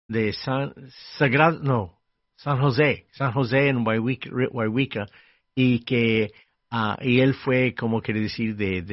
de Sagrado, no, San José en Huayhuica, y que y él fue, como quiere decir,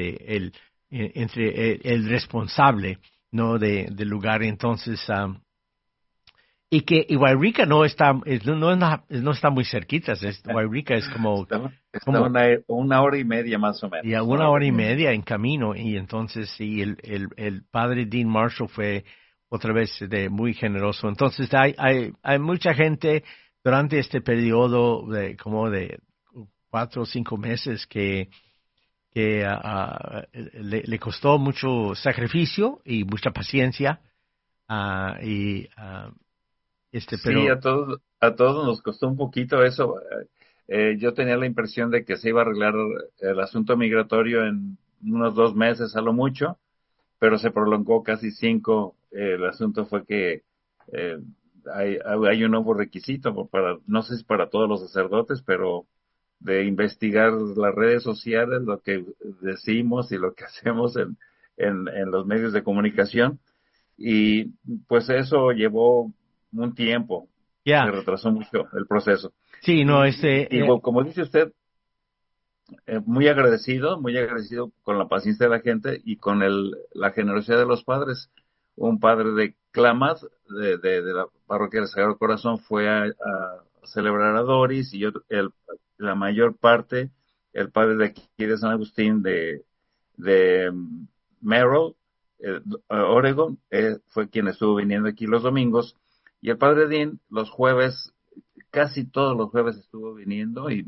el responsable, ¿no? Del lugar. Entonces, y que y Huayhuica no está, no está muy cerquita, Huayhuica es Está como una hora y media más o y a menos, una una hora hora y y media. media en camino. Y entonces sí, el padre Dean Marshall fue otra vez muy generoso. Entonces hay mucha gente durante este periodo de como de 4 o 5 meses que le costó mucho sacrificio y mucha paciencia. ah, y ah, Sí, pero a todos nos costó un poquito eso. Yo tenía la impresión de que se iba a arreglar el asunto migratorio en unos 2 meses a lo mucho, pero se prolongó casi 5. El asunto fue que eh, hay un nuevo requisito para, no sé si para todos los sacerdotes, pero de investigar las redes sociales, lo que decimos y lo que hacemos en los medios de comunicación. Y pues eso llevó un tiempo, se ya, retrasó mucho el proceso. sí, no, Y como dice usted, muy agradecido con la paciencia de la gente y con la generosidad de los padres. Un padre de Klamath, de la parroquia del Sagrado Corazón, fue a celebrar a Doris y la mayor parte, el padre de aquí de San Agustín, de Merrill, Oregon, fue quien estuvo viniendo aquí los domingos. Y el padre Dean, los jueves, casi todos los jueves estuvo viniendo y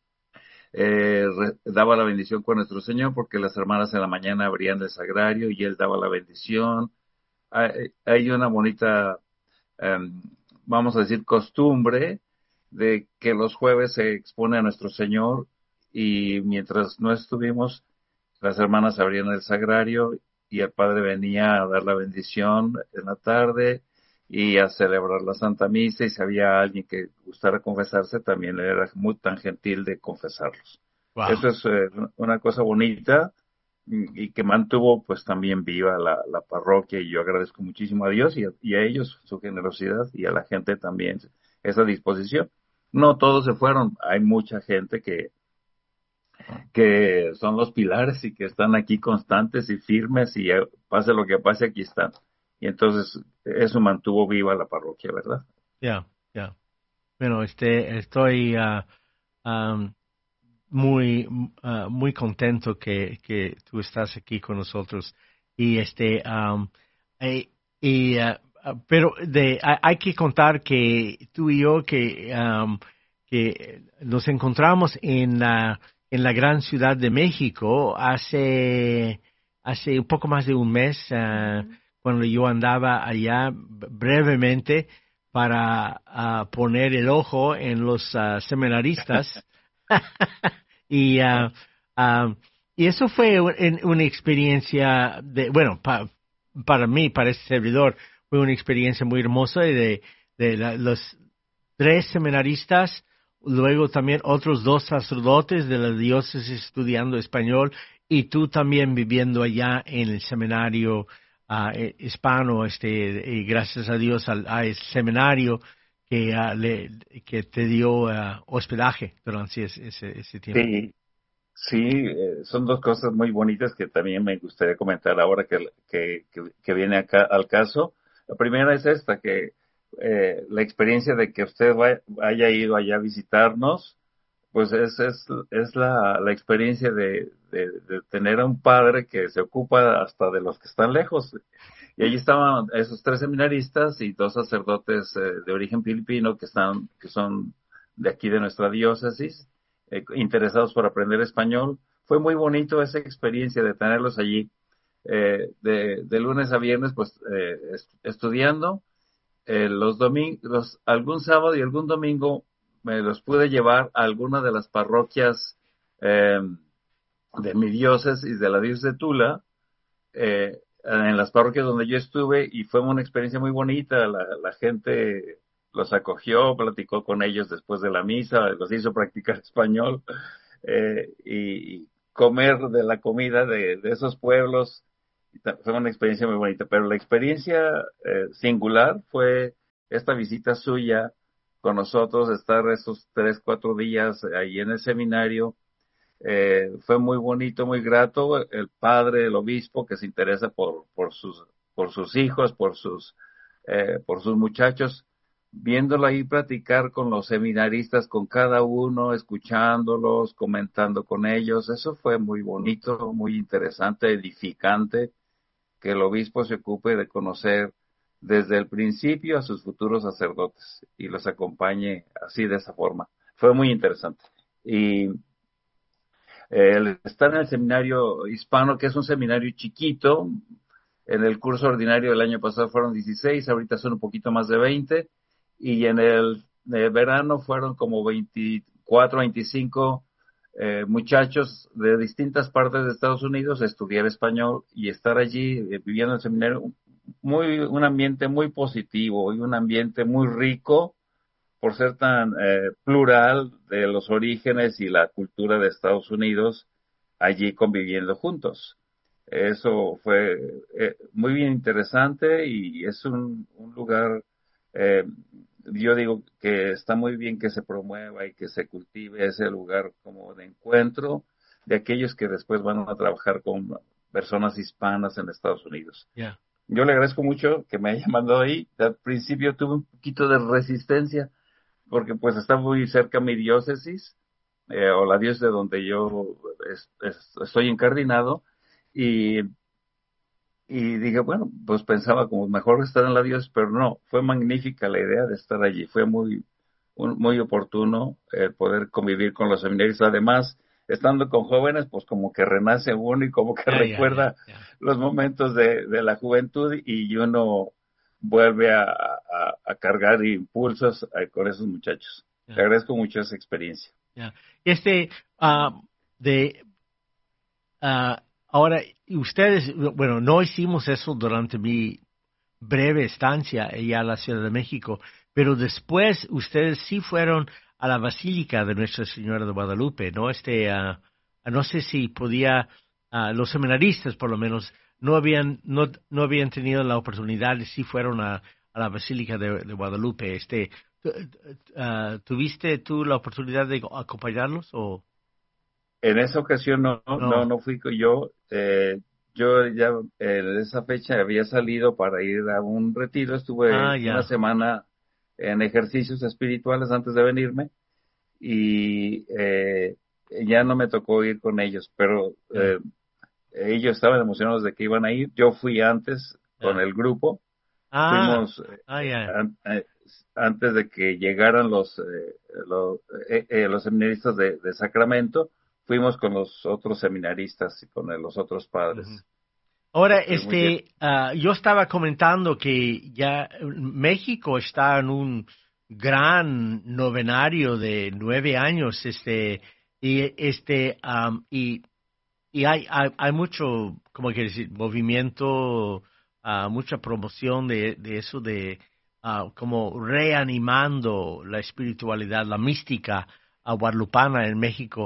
daba la bendición con nuestro Señor, porque las hermanas en la mañana abrían el sagrario y él daba la bendición. Hay una bonita, eh, vamos a decir, costumbre de que los jueves se expone a nuestro Señor y mientras no estuvimos, las hermanas abrían el sagrario y el Padre venía a dar la bendición en la tarde y a celebrar la Santa Misa, y si había alguien que gustara confesarse, también era muy tan gentil de confesarlos. wow. Eso es una cosa bonita y que mantuvo pues también viva la parroquia, y yo agradezco muchísimo a Dios y a ellos su generosidad y a la gente también esa disposición. No todos se fueron, hay mucha gente que son los pilares y que están aquí constantes y firmes, y pase lo que pase, aquí están. Y entonces eso mantuvo viva la parroquia, ¿verdad? Ya, ya. Bueno, estoy am, muy contento que tú estás aquí con nosotros. Y eh, pero hay que contar que tú y yo que nos encontramos en la gran ciudad de México hace un poco más de un mes, cuando yo andaba allá brevemente para poner el ojo en los seminaristas. y, ah, y eso fue una experiencia bueno, para mí, para este servidor, fue una experiencia muy hermosa los 3 seminaristas, luego también otros 2 sacerdotes de la diócesis estudiando español, y tú también viviendo allá en el seminario hispano, y gracias a Dios al seminario que te dio hospedaje durante ese tiempo. Sí, sí, son dos cosas muy bonitas que también me gustaría comentar ahora que viene acá al caso. La primera es esta, que la experiencia de que usted haya ido allá a visitarnos, pues es la experiencia de tener a un padre que se ocupa hasta de los que están lejos. Y allí estaban esos 3 seminaristas y 2 sacerdotes de origen filipino que son de aquí de nuestra diócesis, interesados por aprender español. Fue muy bonito esa experiencia de tenerlos allí, de lunes a viernes, pues estudiando. Los domingos, algún sábado y algún domingo me los pude llevar a alguna de las parroquias eh, de mi diócesis, de la diócesis de Tula, en las parroquias donde yo estuve, y fue una experiencia muy bonita. La gente los acogió, platicó con ellos después de la misa, los hizo practicar español, y comer de la comida de esos pueblos. Fue una experiencia muy bonita, pero la experiencia singular fue esta visita suya con nosotros, estar esos 3, 4 días ahí en el seminario. Fue muy bonito, muy grato. El padre, el obispo, que se interesa por sus hijos, por sus muchachos, viéndolo ahí platicar con los seminaristas, con cada uno, escuchándolos, comentando con ellos. Eso fue muy bonito, muy interesante, edificante, que el obispo se ocupe de conocer desde el principio a sus futuros sacerdotes y los acompañe así de esa forma. Fue muy interesante. Y el estar en el seminario hispano, que es un seminario chiquito, en el curso ordinario del año pasado fueron 16, ahorita son un poquito más de 20, y en el verano fueron como 24, 25 muchachos de distintas partes de Estados Unidos a estudiar español y estar allí viviendo en el seminario, un ambiente muy positivo y un ambiente muy rico por ser tan plural de los orígenes y la cultura de Estados Unidos allí conviviendo juntos. Eso fue muy bien interesante y es un lugar, eh, yo digo que está muy bien que se promueva y que se cultive ese lugar como de encuentro de aquellos que después van a trabajar con personas hispanas en Estados Unidos. Yeah. Yo le agradezco mucho que me haya mandado ahí. Al principio tuve un poquito de resistencia porque pues está muy cerca mi diócesis, o la diócesis de donde yo estoy incardinado, y, y dije, bueno, pues pensaba como mejor estar en la diócesis, pero no, fue magnífica la idea de estar allí, fue muy oportuno poder convivir con los seminarios, además, estando con jóvenes, pues como que renace uno y como que recuerda los momentos de la juventud y uno vuelve a cargar impulsos con esos muchachos. Te agradezco mucho esa experiencia. Este, de ahora, ustedes, bueno, no hicimos eso durante mi breve estancia allá en la Ciudad de México, pero después ustedes sí fueron a la Basílica de Nuestra Señora de Guadalupe, ¿no? No sé si podía, los seminaristas por lo menos no habían tenido la oportunidad, sí fueron a la Basílica de Guadalupe. ¿Tuviste tú la oportunidad de acompañarlos o? En esa ocasión no fui yo. Yo ya en esa fecha había salido para ir a un retiro. Estuve una semana en ejercicios espirituales antes de venirme y ya no me tocó ir con ellos, pero ellos estaban emocionados de que iban a ir. Yo fui antes con el grupo. Fuimos antes de que llegaran los seminaristas de Sacramento. Fuimos con los otros seminaristas y con los otros padres. Uh-huh. Ahora, yo estaba comentando que ya México está en un gran novenario de 9 años, y hay mucho, como que decir, movimiento, mucha promoción de eso, como reanimando la espiritualidad, la mística guadalupana en México.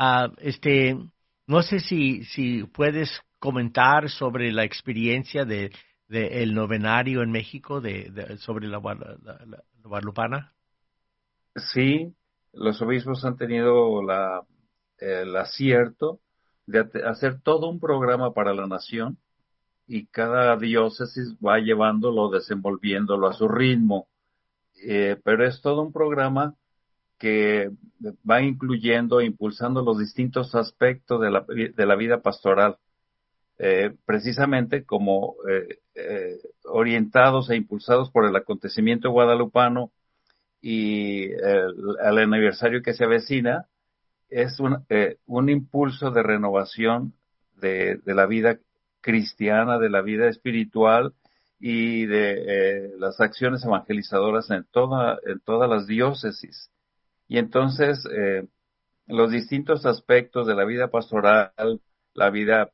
No sé si puedes comentar sobre la experiencia de el novenario en México sobre la guadalupana. Sí, los obispos han tenido el acierto de hacer todo un programa para la nación y cada diócesis va llevándolo, desenvolviéndolo a su ritmo, pero es todo un programa que va incluyendo e impulsando los distintos aspectos de la vida pastoral, precisamente como orientados e impulsados por el acontecimiento guadalupano y el aniversario que se avecina. Es un impulso de renovación de la vida cristiana, de la vida espiritual y de las acciones evangelizadoras en todas las diócesis. Y entonces, los distintos aspectos de la vida pastoral, la vida,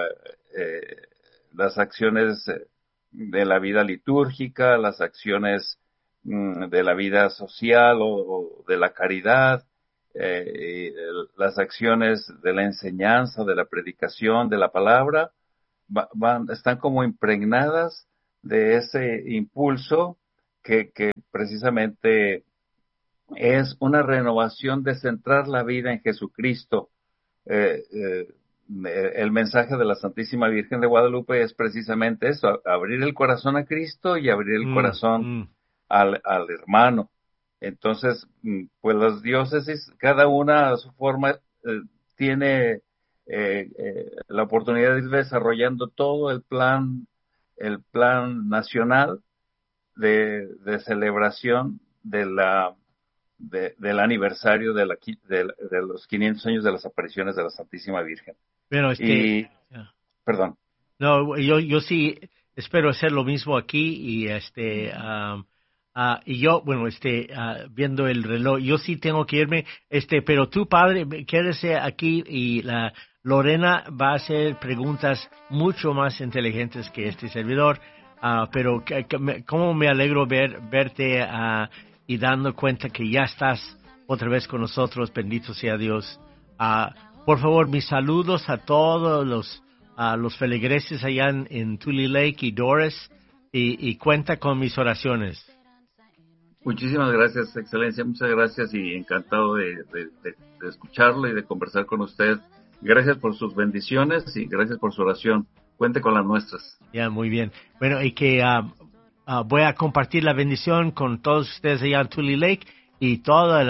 las acciones de la vida litúrgica, las acciones de la vida social o de la caridad, las acciones de la enseñanza, de la predicación, de la palabra, están como impregnadas de ese impulso que precisamente es una renovación de centrar la vida en Jesucristo. Eh, eh, el mensaje de la Santísima Virgen de Guadalupe es precisamente eso, abrir el corazón a Cristo y abrir el Mm, corazón mm. al hermano. Entonces, pues las diócesis, cada una a su forma, tiene la oportunidad de ir desarrollando todo el plan nacional de celebración del aniversario de los 500 años de las apariciones de la Santísima Virgen. Bueno, Y, perdón. no, yo sí espero hacer lo mismo aquí y y yo, bueno, viendo el reloj, yo sí tengo que irme, pero tú, padre, quédese aquí y la Lorena va a hacer preguntas mucho más inteligentes que este servidor, pero cómo me alegro verte y dando cuenta que ya estás otra vez con nosotros, bendito sea Dios. Por favor, mis saludos a todos los feligreses allá en Tule Lake y Doris, y cuenta con mis oraciones. Muchísimas gracias, Excelencia, muchas gracias y encantado de escucharlo y de conversar con usted. Gracias por sus bendiciones y gracias por su oración. Cuente con las nuestras. Ya, muy bien. Bueno, y que voy a compartir la bendición con todos ustedes allá en Tule Lake y toda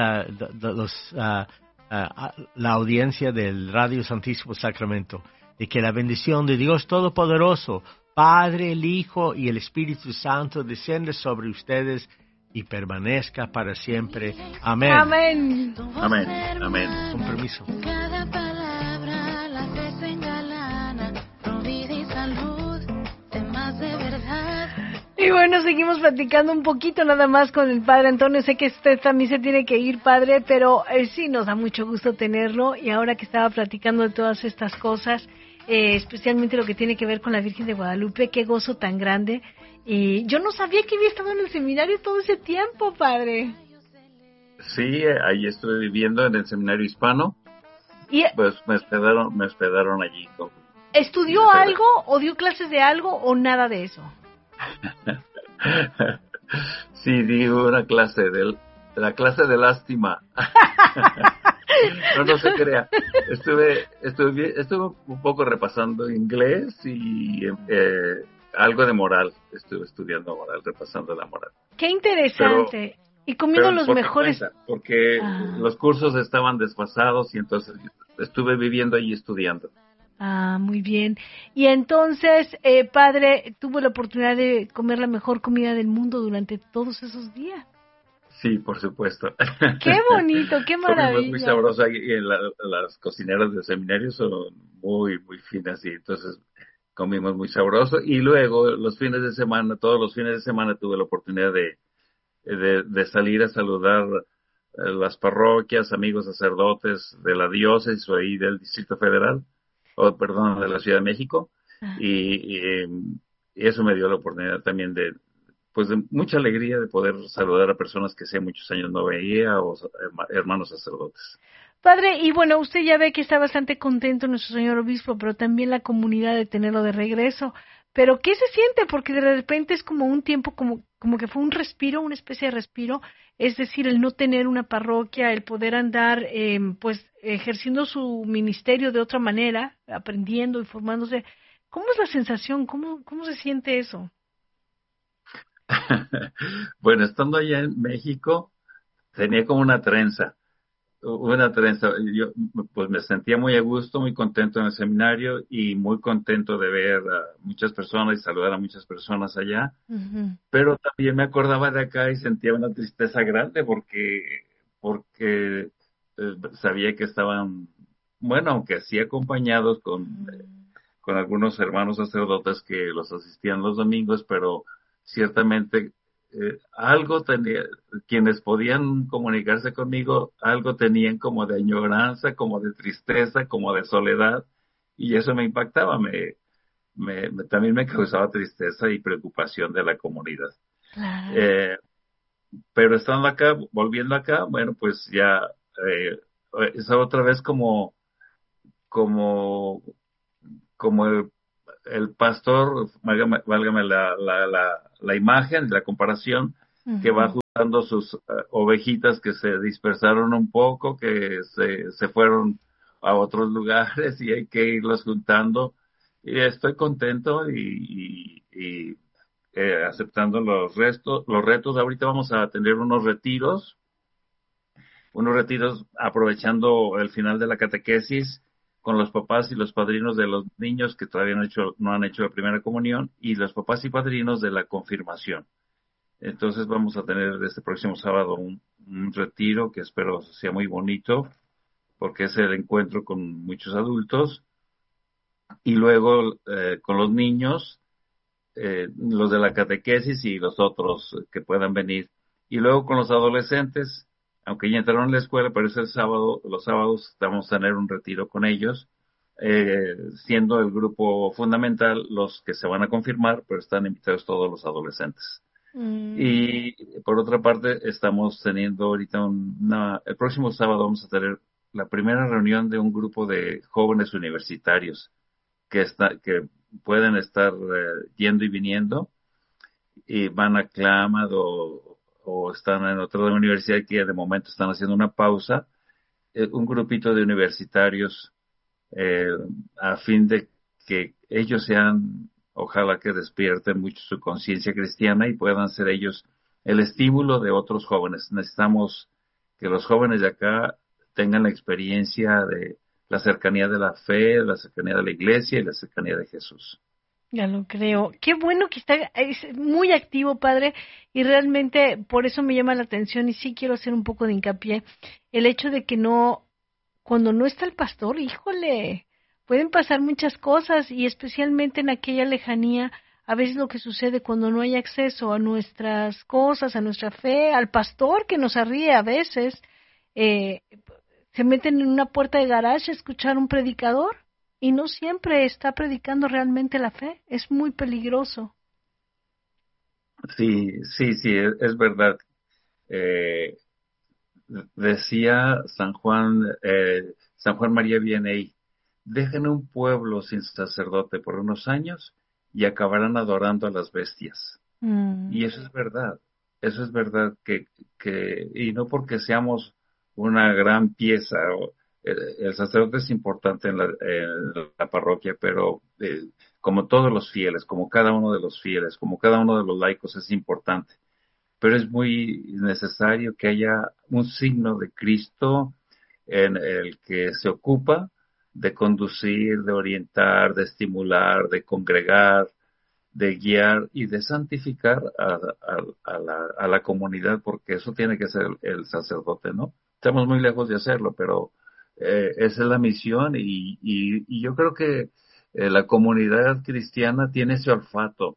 la audiencia del Radio Santísimo Sacramento. De que la bendición de Dios Todopoderoso, Padre, el Hijo y el Espíritu Santo descienda sobre ustedes y permanezca para siempre. Amén. Amén. Amén. Amén. Con permiso. Cada palabra la fe se engalana, pro vida y salud, temas de verdad. Y bueno, seguimos platicando un poquito nada más con el padre Antonio. Sé que usted también se tiene que ir, padre, pero sí nos da mucho gusto tenerlo. Y ahora que estaba platicando de todas estas cosas, especialmente lo que tiene que ver con la Virgen de Guadalupe, qué gozo tan grande. Y yo no sabía que había estado en el seminario todo ese tiempo, padre. Sí, ahí estuve viviendo en el seminario hispano. ¿Y Pues me hospedaron allí. estudió algo o dio clases de algo o nada de eso? Sí, di una clase la clase de lástima. No se crea. Estuve un poco repasando inglés y algo de moral. Estuve estudiando moral, repasando la moral. Qué interesante. Y comiendo Pero los por mi mejores. cuenta, porque Ah. los cursos estaban desfasados y entonces estuve viviendo allí estudiando. Ah, muy bien. Y entonces, padre, tuvo la oportunidad de comer la mejor comida del mundo durante todos esos días. Sí, por supuesto. Qué bonito, qué Comimos muy maravilla. sabroso y las cocineras del seminario son muy, muy finas y entonces comimos muy sabroso. Y luego los fines de semana, todos los fines de semana tuve la oportunidad de salir a saludar las parroquias, amigos sacerdotes de la diócesis o ahí del Distrito Federal, o perdón, de la Ciudad de México. Ah. Y eso me dio la oportunidad también de mucha alegría de poder saludar a personas que hace muchos años no veía o hermanos sacerdotes. Padre, y bueno, usted ya ve que está bastante contento nuestro señor obispo, pero también la comunidad de tenerlo de regreso. Pero, ¿qué se siente? Porque de repente es como un tiempo, como que fue un respiro, una especie de respiro, es decir, el no tener una parroquia, el poder andar, pues, ejerciendo su ministerio de otra manera, aprendiendo y formándose. ¿Cómo es la sensación? ¿Cómo se siente eso? Bueno, estando allá en México, tenía como una trenza. Yo pues me sentía muy a gusto, muy contento en el seminario y muy contento de ver a muchas personas y saludar a muchas personas allá. Uh-huh. Pero también me acordaba de acá y sentía una tristeza grande porque sabía que estaban, bueno, aunque así acompañados con algunos hermanos sacerdotes que los asistían los domingos, pero ciertamente algo tenía, quienes podían comunicarse conmigo, algo tenían como de añoranza, como de tristeza, como de soledad, y eso me impactaba, también me causaba tristeza y preocupación de la comunidad. Claro. Pero estando acá, volviendo acá, bueno, pues ya es otra vez como como el pastor, válgame la imagen, la comparación, que va juntando sus ovejitas que se dispersaron un poco, que se fueron a otros lugares y hay que irlos juntando. Y estoy contento y aceptando los retos. Ahorita vamos a tener unos retiros aprovechando el final de la catequesis con los papás y los padrinos de los niños que todavía no han hecho la primera comunión y los papás y padrinos de la confirmación. Entonces vamos a tener este próximo sábado un retiro que espero sea muy bonito porque es el encuentro con muchos adultos y luego con los niños, los de la catequesis y los otros que puedan venir. Y luego con los adolescentes, aunque ya entraron en la escuela, pero es los sábados vamos a tener un retiro con ellos, siendo el grupo fundamental los que se van a confirmar, pero están invitados todos los adolescentes. Y por otra parte, estamos teniendo ahorita el próximo sábado vamos a tener la primera reunión de un grupo de jóvenes universitarios que pueden estar yendo y viniendo y van a Clamad o están en otra universidad que de momento están haciendo una pausa, un grupito de universitarios a fin de que ellos ojalá que despierten mucho su conciencia cristiana y puedan ser ellos el estímulo de otros jóvenes. Necesitamos que los jóvenes de acá tengan la experiencia de la cercanía de la fe, la cercanía de la iglesia y la cercanía de Jesús. Ya lo creo. Qué bueno que es muy activo, padre, y realmente por eso me llama la atención y sí quiero hacer un poco de hincapié. El hecho de que cuando no está el pastor, híjole, pueden pasar muchas cosas y especialmente en aquella lejanía, a veces lo que sucede cuando no hay acceso a nuestras cosas, a nuestra fe, al pastor que nos arríe a veces, se meten en una puerta de garaje a escuchar un predicador y no siempre está predicando realmente la fe. Es muy peligroso. Sí, es verdad. Decía San Juan María Vianney, dejen un pueblo sin sacerdote por unos años y acabarán adorando a las bestias. Y eso es verdad y no porque seamos una gran pieza, el sacerdote es importante en la parroquia, pero como todos los fieles, como cada uno de los fieles, como cada uno de los laicos es importante. Pero es muy necesario que haya un signo de Cristo en el que se ocupa de conducir, de orientar, de estimular, de congregar, de guiar y de santificar a la comunidad, porque eso tiene que ser el sacerdote, ¿no? Estamos muy lejos de hacerlo, pero esa es la misión y yo creo que la comunidad cristiana tiene ese olfato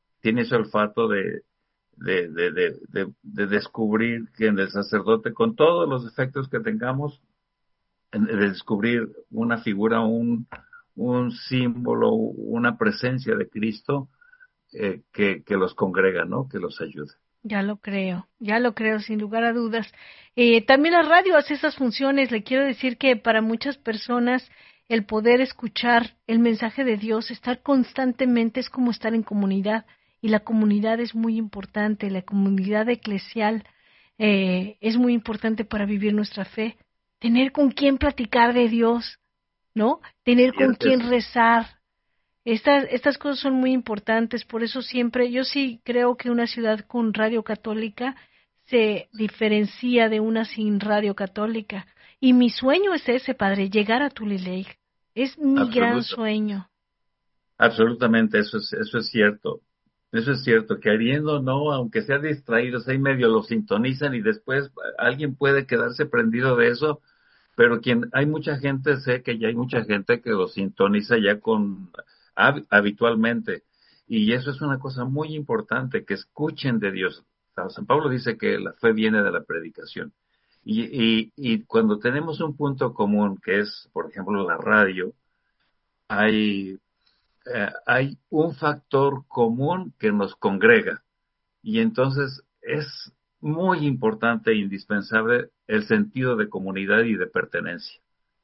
de descubrir que en el sacerdote, con todos los defectos que tengamos, de descubrir una figura, un símbolo, una presencia de Cristo que los congrega, ¿no? Que los ayuda. Ya lo creo, sin lugar a dudas. También la radio hace esas funciones. Le quiero decir que para muchas personas el poder escuchar el mensaje de Dios, estar constantemente es como estar en comunidad. Y la comunidad es muy importante, la comunidad eclesial es muy importante para vivir nuestra fe. Tener con quién platicar de Dios, ¿no? Tener con quién rezar. Estas cosas son muy importantes, por eso siempre, yo sí creo que una ciudad con radio católica se diferencia de una sin radio católica. Y mi sueño es ese, padre, llegar a Tule Lake. Es mi gran sueño. Absolutamente, eso es cierto. Eso es cierto, que habiendo, no, aunque sea distraídos, ahí medio lo sintonizan y después alguien puede quedarse prendido de eso, pero hay mucha gente, sé que ya hay mucha gente que lo sintoniza ya habitualmente, y eso es una cosa muy importante, que escuchen de Dios. San Pablo dice que la fe viene de la predicación, y cuando tenemos un punto común, que es, por ejemplo, la radio, hay un factor común que nos congrega, y entonces es muy importante e indispensable el sentido de comunidad y de pertenencia.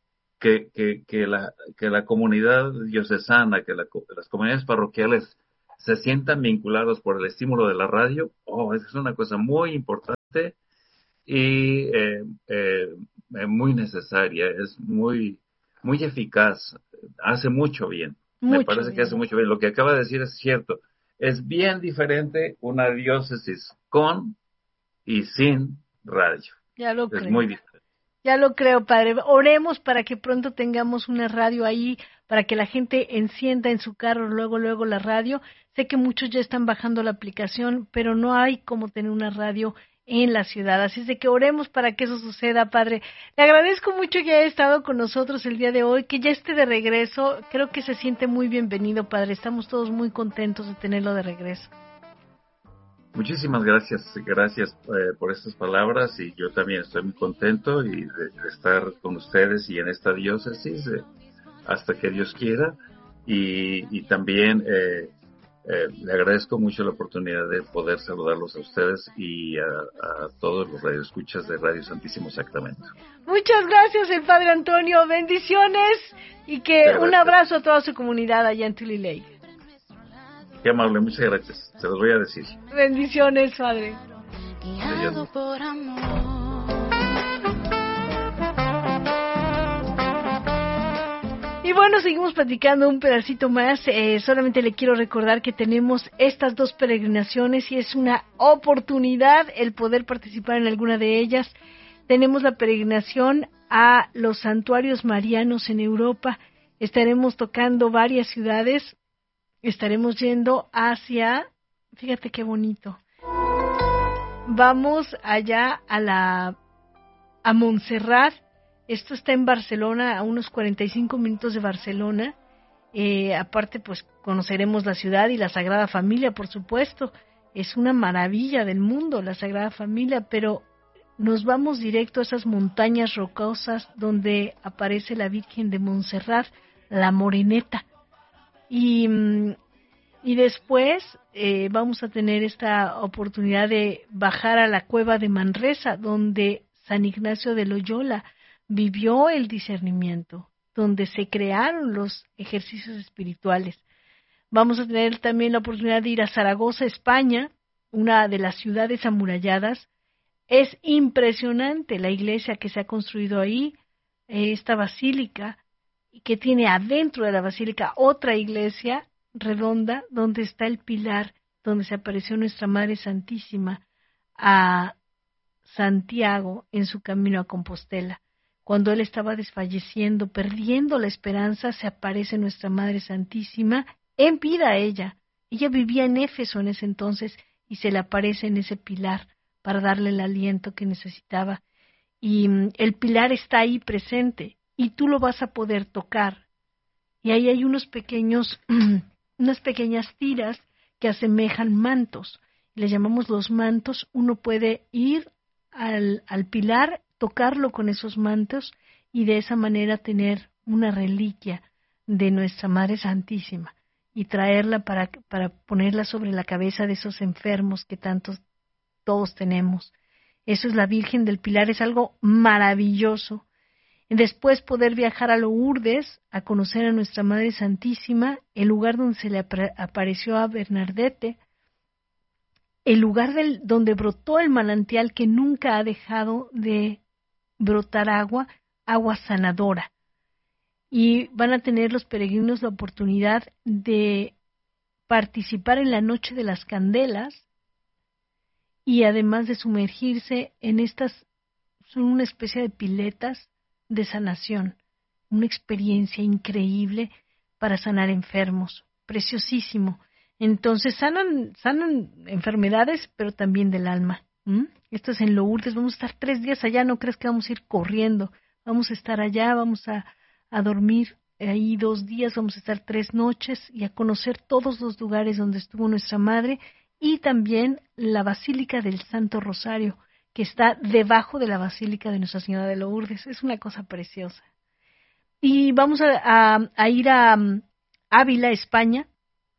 Que la comunidad diocesana, que las comunidades parroquiales se sientan vinculados por el estímulo de la radio, es una cosa muy importante y muy necesaria, es muy, muy eficaz, hace mucho bien. Me parece que hace mucho bien. Lo que acaba de decir es cierto. Es bien diferente una diócesis con y sin radio. Ya lo Es creo. muy diferente. Ya lo creo, padre. Oremos para que pronto tengamos una radio ahí, para que la gente encienda en su carro luego la radio. Sé que muchos ya están bajando la aplicación, pero no hay como tener una radio en la ciudad. Así es de que oremos para que eso suceda, padre. Le agradezco mucho que haya estado con nosotros el día de hoy, que ya esté de regreso. Creo que se siente muy bienvenido, padre. Estamos todos muy contentos de tenerlo de regreso. Muchísimas gracias por estas palabras, y yo también estoy muy contento y de estar con ustedes y en esta diócesis hasta que Dios quiera, y también le agradezco mucho la oportunidad de poder saludarlos a ustedes y a todos los radioescuchas de Radio Santísimo Sacramento. Muchas gracias, el Padre Antonio. Bendiciones y que un abrazo a toda su comunidad allá en Tule Lake. Qué amable, muchas gracias. Se los voy a decir. Bendiciones, Padre. Guiado por amor. Y bueno, seguimos platicando un pedacito más. Solamente le quiero recordar que tenemos estas 2 peregrinaciones y es una oportunidad el poder participar en alguna de ellas. Tenemos la peregrinación a los santuarios marianos en Europa. Estaremos tocando varias ciudades. Estaremos yendo hacia, fíjate qué bonito. Vamos allá a Montserrat. Esto está en Barcelona, a unos 45 minutos de Barcelona. Aparte, pues conoceremos la ciudad y la Sagrada Familia, por supuesto. Es una maravilla del mundo la Sagrada Familia, pero nos vamos directo a esas montañas rocosas donde aparece la Virgen de Montserrat, la Moreneta. Y después vamos a tener esta oportunidad de bajar a la cueva de Manresa, donde San Ignacio de Loyola vivió el discernimiento, donde se crearon los ejercicios espirituales. Vamos a tener también la oportunidad de ir a Zaragoza, España, una de las ciudades amuralladas. Es impresionante la iglesia que se ha construido ahí, esta basílica, que tiene adentro de la basílica otra iglesia redonda, donde está el pilar, donde se apareció nuestra Madre Santísima a Santiago en su camino a Compostela. Cuando él estaba desfalleciendo, perdiendo la esperanza, se aparece nuestra Madre Santísima en vida a ella. Ella vivía en Éfeso en ese entonces y se le aparece en ese pilar para darle el aliento que necesitaba. Y el pilar está ahí presente y tú lo vas a poder tocar. Y ahí hay unas pequeñas tiras que asemejan mantos. Le llamamos los mantos. Uno puede ir al pilar, tocarlo con esos mantos y de esa manera tener una reliquia de nuestra Madre Santísima y traerla para ponerla sobre la cabeza de esos enfermos que todos tenemos. Eso es la Virgen del Pilar, es algo maravilloso. Después poder viajar a Lourdes a conocer a nuestra Madre Santísima, el lugar donde se le apareció a Bernadette, el lugar donde brotó el manantial que nunca ha dejado de brotar agua sanadora. Y van a tener los peregrinos la oportunidad de participar en la Noche de las Candelas y además de sumergirse en estas, son una especie de piletas de sanación, una experiencia increíble para sanar enfermos, preciosísimo. Entonces sanan enfermedades, pero también del alma. Esto es en Lourdes, vamos a estar 3 días allá, no crees que vamos a ir corriendo, vamos a estar allá, vamos a dormir ahí 2 días, vamos a estar 3 noches y a conocer todos los lugares donde estuvo nuestra Madre y también la Basílica del Santo Rosario, que está debajo de la Basílica de Nuestra Señora de Lourdes, es una cosa preciosa. Y vamos a ir a Ávila, España,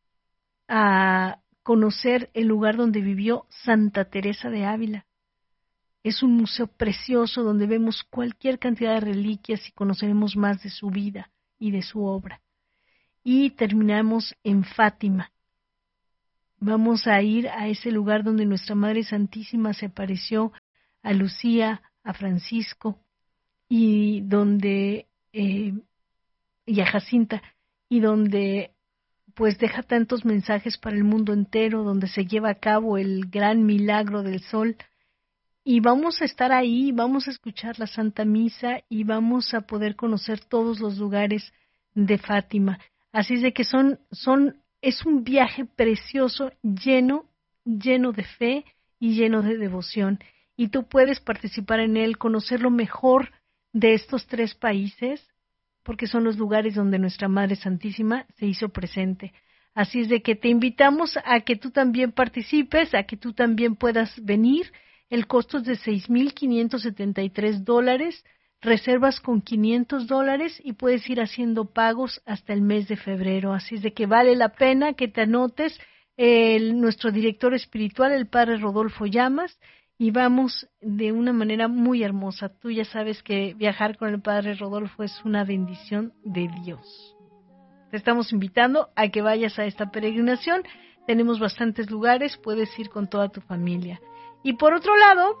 a conocer el lugar donde vivió Santa Teresa de Ávila. Es un museo precioso donde vemos cualquier cantidad de reliquias y conoceremos más de su vida y de su obra. Y terminamos en Fátima. Vamos a ir a ese lugar donde nuestra Madre Santísima se apareció a Lucía, a Francisco y y a Jacinta, y donde pues deja tantos mensajes para el mundo entero, donde se lleva a cabo el gran milagro del sol. Y vamos a estar ahí, vamos a escuchar la Santa Misa y vamos a poder conocer todos los lugares de Fátima. Así es de que es un viaje precioso, lleno de fe y lleno de devoción. Y tú puedes participar en él, conocer lo mejor de estos 3 países, porque son los lugares donde nuestra Madre Santísima se hizo presente. Así es de que te invitamos a que tú también participes, a que tú también puedas venir. El costo es de $6,573, reservas con $500 y puedes ir haciendo pagos hasta el mes de febrero. Así es de que vale la pena que te anotes. Nuestro director espiritual, el Padre Rodolfo Llamas, y vamos de una manera muy hermosa. Tú ya sabes que viajar con el Padre Rodolfo es una bendición de Dios. Te estamos invitando a que vayas a esta peregrinación. Tenemos bastantes lugares, puedes ir con toda tu familia. Y por otro lado,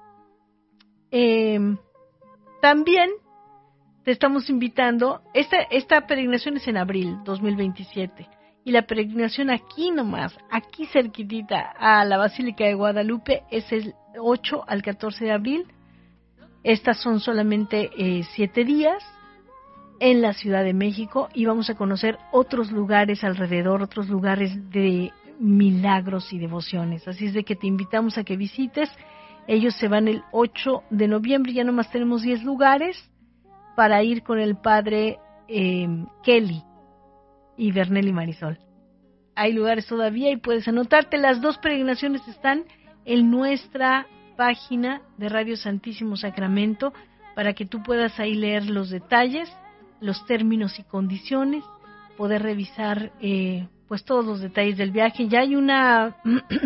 también te estamos invitando, esta peregrinación es en abril 2027, y la peregrinación aquí nomás, aquí cerquitita a la Basílica de Guadalupe, es el 8 al 14 de abril. Estas son solamente 7 días en la Ciudad de México y vamos a conocer otros lugares alrededor, otros lugares de milagros y devociones. Así es de que te invitamos a que visites. Ellos se van el 8 de noviembre, ya nomás tenemos 10 lugares para ir con el Padre Kelly y Bernel y Marisol. Hay lugares todavía y puedes anotarte. Las 2 peregrinaciones están en nuestra página de Radio Santísimo Sacramento para que tú puedas ahí leer los detalles, los términos y condiciones, poder revisar pues todos los detalles del viaje. Ya hay una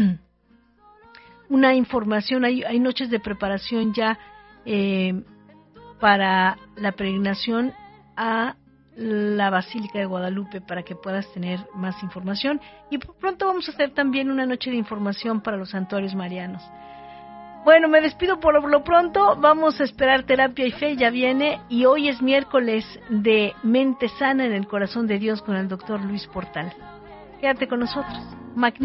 información, hay noches de preparación ya para la peregrinación a la Basílica de Guadalupe para que puedas tener más información. Y pronto vamos a hacer también una noche de información para los santuarios marianos. Bueno, me despido por lo pronto. Vamos a esperar Terapia y Fe, ya viene. Y hoy es miércoles de Mente Sana en el Corazón de Dios con el Dr. Luis Portal. Quédate con nosotros.